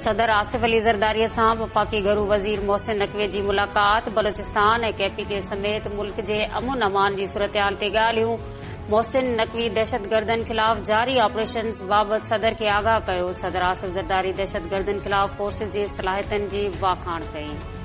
सदर आसिफ अली ज़रदारी सां वफ़ाक़ी घरू वज़ीर मोहसिन नक़वी जी मुलाक़ात। बलोचिस्तान ऐं KPK समेत मुल्क जे अमन अमान जी सूरतहाल ते ॻाल्हियूं। मोहसिन नक़वी दहशतगर्दनि ख़िलाफ़ जारी ऑपरेशन बाबति सदर खे आगाह कयो। सदर आसिफ ज़रदारी दहशतगर्दनि ख़िलाफ़ फोर्सिस जी सलाहियतनि जी वाखाण कई।